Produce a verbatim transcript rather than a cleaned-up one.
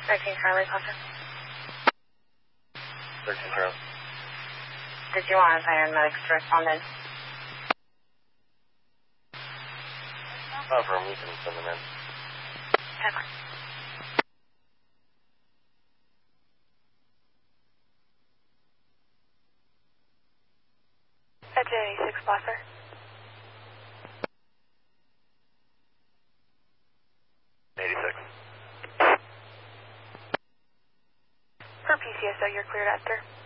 thirteen Charlie, Papa. thirteen Charlie. Did you want paramedics to respond in? Not for him, we can send them in. Okay. At J eighty-six, Placer. eighty-six. For P C S O, you're cleared, Esther.